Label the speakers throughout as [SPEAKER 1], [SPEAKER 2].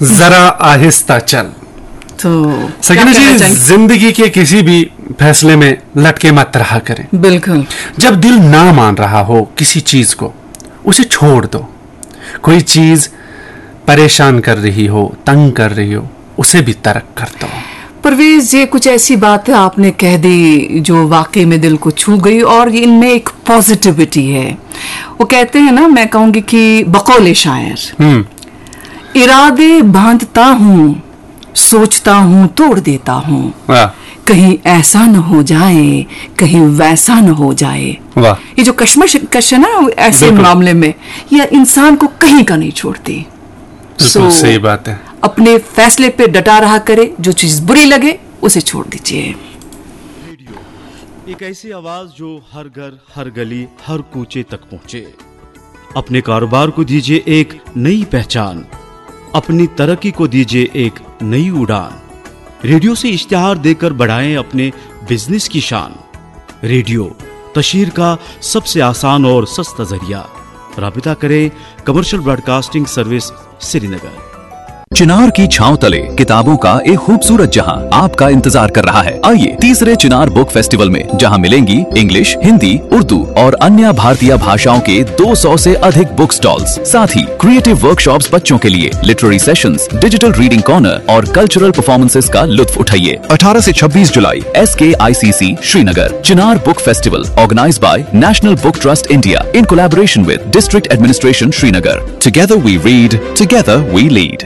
[SPEAKER 1] जरा आहिस्ता चल।
[SPEAKER 2] तो
[SPEAKER 1] सकीना जी, जिंदगी के किसी भी फैसले में लटके मत रहा करें।
[SPEAKER 2] बिल्कुल।
[SPEAKER 1] जब दिल ना मान रहा हो किसी चीज को, उसे छोड़ दो। कोई चीज परेशान कर रही हो, तंग कर रही हो, उसे भी तर्क कर दो।
[SPEAKER 2] परवेज, ये कुछ ऐसी बातें आपने कह दी जो वाकई में दिल को छू गई, और इनमें एक पॉजिटिविटी है। वो कहते हैं ना, मैं कहूंगी कि बकौले शायर, इरादे बांधता हूँ, सोचता हूँ, तोड़ देता हूँ, कहीं ऐसा न हो जाए, कहीं वैसा न हो जाए। ये जो कश्मकश है ना ऐसे मामले में, यह इंसान को कहीं का नहीं छोड़ती।
[SPEAKER 1] सही बात है।
[SPEAKER 2] अपने फैसले पे डटा रहा करे, जो चीज बुरी लगे उसे छोड़ दीजिए।
[SPEAKER 3] रेडियो एक ऐसी आवाज जो हर घर, हर गली, हर कूचे तक पहुंचे। अपने कारोबार को दीजिए एक नई पहचान, अपनी तरक्की को दीजिए एक नई उड़ान। रेडियो से इश्तिहार देकर बढ़ाएं अपने बिजनेस की शान। रेडियो तशहीर का सबसे आसान और सस्ता जरिया। राबिता करें कमर्शियल ब्रॉडकास्टिंग सर्विस, श्रीनगर।
[SPEAKER 4] चिनार की छांव तले किताबों का एक खूबसूरत जहां आपका इंतजार कर रहा है। आइए तीसरे चिनार बुक फेस्टिवल में, जहां मिलेंगी इंग्लिश, हिंदी, उर्दू और अन्य भारतीय भाषाओं के 200 से अधिक बुक स्टॉल्स। साथ ही क्रिएटिव वर्कशॉप्स बच्चों के लिए, literary sessions, digital reading corner और कल्चरल परफॉर्मेंसेस का लुत्फ उठाइए। 18 से 26 जुलाई SKICC Srinagar. Chinar book festival organised by national book trust India in collaboration with district administration Srinagar. Together we read, together we lead.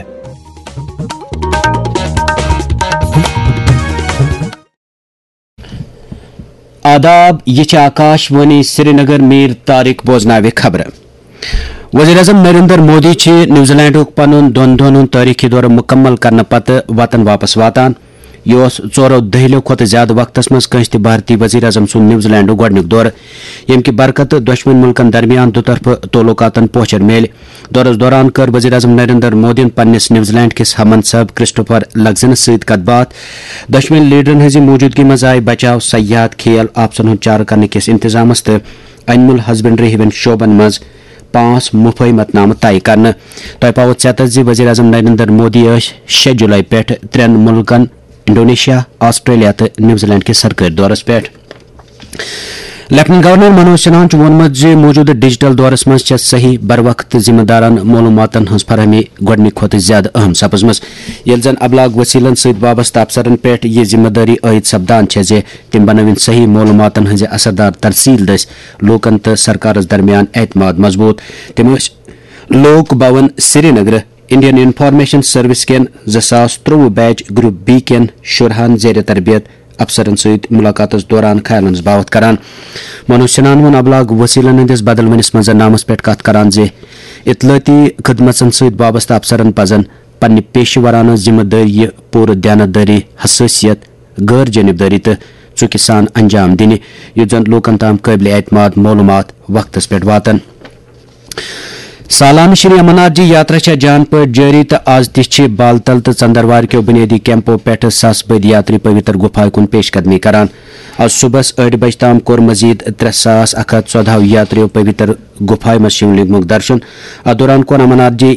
[SPEAKER 5] आदाब, ये आकाशवाणी श्रीनगर मीर तारिक बोजनावे खबर। वज़ीर-ए-आज़म नरेंद्र मोदी न्यूजीलैंड पन दोन दोन तारीखी दौर मुकम्मल करने पत वतन वापस वातान। यह 4 दहलियों खुद ज्यादा वक्तस मज कंस त भारतीय वज़ीर-ए-आज़म सुन न्यूजीलैंड गोडनिक दौर, यम कि बरकत दुश्मन मुल्कन दरमियान दुतरफ तोलुकातन पोचर मेल। दौरस दौरान कर वज़ीर-ए-आज़म नरेंद्र मोदी पन्निस न्यूजीलैंड किस हमन सब क्रिस्टोफर लग्जनस सहित कतबात। दुश्मन लीडरन हज मौजूदगी मज आय बचाव, सयाहत, खेल, आपसन हुंद चार करने किस इंतजामस तो एनिमल हस्बेंड्री हिवन शोबन मज 5 मुफहिमतनामा तय करने। तय पावो चेतस वज़ीर-ए-आज़म नरेंद्र मोदी 6 जुलाई पे 3 मुल्कन इंडोनेशिया, ऑस्ट्रेलिया तो न्यूजीलैंड के सरकारी दौरस पे। लेफ्टिनेंट गवर्नर मनोज सिन्हा वोनमत मौजूदा डिजिटल दौरस मज सही बर वक्त जिम्मेदारान मालूमातन हज फरहमी गोडनिक खोत ज्यादा अहम सपजमज, येल जन अबलाग वसीलन सहित वाबस्त अफसरन पे यह जिम्मेदारी आयद सपदान जे तिम बनविन सही मालूमातन हज असरदार तरसील दस लोकन तो सरकारस दरमियान एतमाद मजबूत। तिम लोक भवन श्रीनगर इंडियन इंफॉर्मेशन सर्विस केन 2023 बैच ग्रुप बी केन शुरहान जेर तरबियत अफसरन सहित मुलाकात दौरान ख्यालन बावत करान। मनोज सिन्हान वन अबलाग वसीलन हंदिस बदलवनिस मंजरनामस पे कत करान जे इतलाती खदमतन सहित वाबस्त अफसरन पजन पन्ने पेशेवराना जिम्मेदारी पूर दयानतदारी, हसासियत, गैर जानबदारी तो चुकी सान अंजाम दिन, युत जन लोकन ताम काबिल एतमाद मालूमात वक्तस पे वातन। सालाना श्री अमरनाथ जी यात्रा जान पर जारी तो आज तह बालतल तो चंदरवार के बुनियादी कैंपों पे 7 बद यात्री पवित्र गुफा कुन पेशकदमी करान। आज सुबह 8 बज ताम कोर मजीद 3114 यात्रियों पवित्र गुफा में शिवलिंग दर्शन। अत दौरान कोन अमरनाथ जी